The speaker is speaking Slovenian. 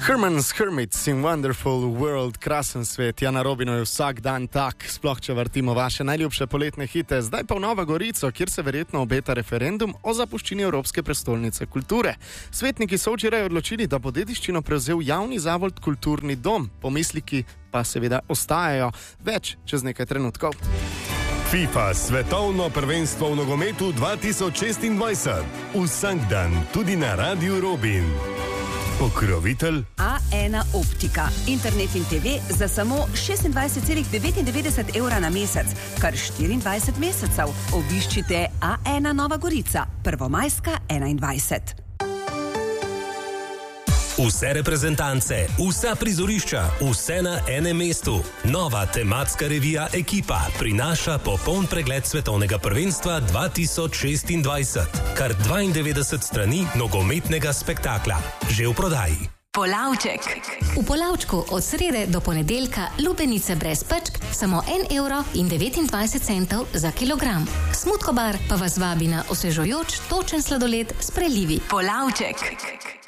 Herman's Hermits in Wonderful World, krasen svet. Ja, na Robinu je vsak dan tak, sploh če vrtimo vaše najljubše poletne hite. Zdaj pa v Novo Gorico, kjer se verjetno obeta referendum o zapuščini Evropske prestolnice kulture. Svetniki so včeraj odločili, da bo dediščino prevzel javni zavod Kulturni dom. Pomisliki pa seveda ostajajo. Več čez nekaj trenutkov. FIFA svetovno prvenstvo v nogometu 2026. Vsak dan tudi na Radiu Robin. Pokrovitelj A1 Optika. Internet in TV za samo 26,99 evra na mesec, kar 24 mesecev. Obiščite A1 Nova Gorica, Prvomajska 21. Vse reprezentance, vsa prizorišča, vse na enem mestu. Nova tematska revija Ekipa prinaša popoln pregled svetovnega prvenstva 2026. Kar 92 strani nogometnega spektakla. Že v prodaji. Polavček. V Polavčku od srede do ponedeljka lubenice brez pečk samo 1,29 € za kilogram. Smutkobar pa vas vabi na osvežujoč točen sladoled s prelivi. Polavček.